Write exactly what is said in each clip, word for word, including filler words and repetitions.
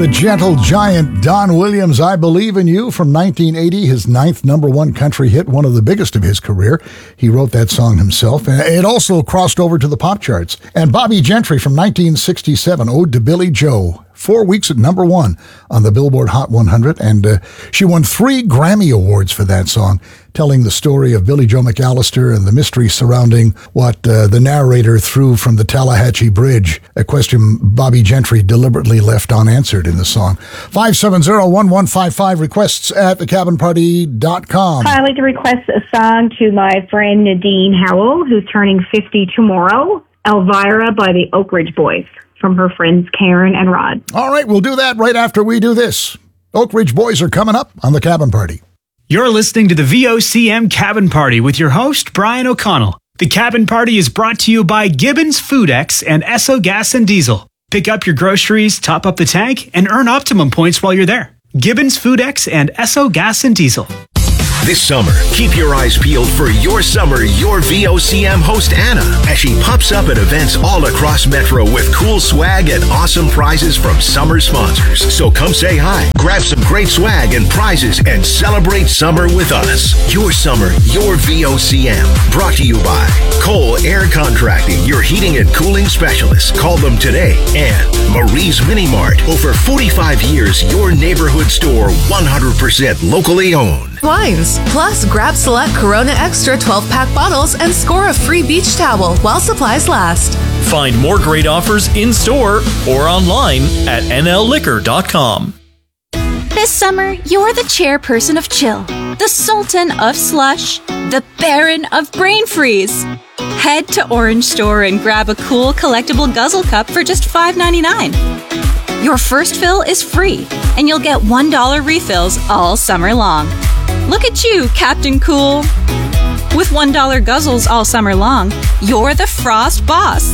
The gentle giant Don Williams, I Believe in You, from nineteen eighty, his ninth number one country hit, one of the biggest of his career. He wrote that song himself, and it also crossed over to the pop charts. And Bobbie Gentry from nineteen sixty-seven, Ode to Billy Joe, four weeks at number one on the Billboard Hot one hundred, and uh, she won three Grammy Awards for that song, telling the story of Billy Joe McAllister and the mystery surrounding what uh, the narrator threw from the Tallahatchie Bridge, a question Bobbie Gentry deliberately left unanswered in the song. five seven zero, one one five five, requests at the cabin party dot com. I'd like to request a song to my friend Nadine Howell, who's turning fifty tomorrow, Elvira by the Oak Ridge Boys, from her friends Karen and Rod. All right, we'll do that right after we do this. Oak Ridge Boys are coming up on the Cabin Party. You're listening to the V O C M Cabin Party with your host, Brian O'Connell. The Cabin Party is brought to you by Gibbons FoodX and Esso Gas and Diesel. Pick up your groceries, top up the tank, and earn optimum points while you're there. Gibbons FoodX and Esso Gas and Diesel. This summer, keep your eyes peeled for Your Summer, Your V O C M host Anna, as she pops up at events all across Metro with cool swag and awesome prizes from summer sponsors. So come say hi, grab some great swag and prizes, and celebrate summer with us. Your Summer, Your V O C M. Brought to you by Cole Air Contracting, your heating and cooling specialist. Call them today. And Marie's Mini Mart. Over forty-five years, your neighborhood store, one hundred percent locally owned. Wines. Plus, grab select Corona Extra twelve-pack bottles and score a free beach towel while supplies last. Find more great offers in-store or online at N L liquor dot com. This summer, you're the chairperson of Chill, the sultan of slush, the baron of brain freeze. Head to Orange Store and grab a cool collectible guzzle cup for just five ninety-nine. Your first fill is free, and you'll get one dollar refills all summer long. Look at you, Captain Cool. With one dollar guzzles all summer long, you're the Frost Boss.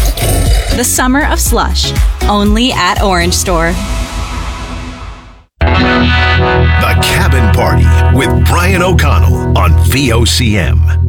The Summer of Slush, only at Orange Store. The Cabin Party with Brian O'Connell on V O C M.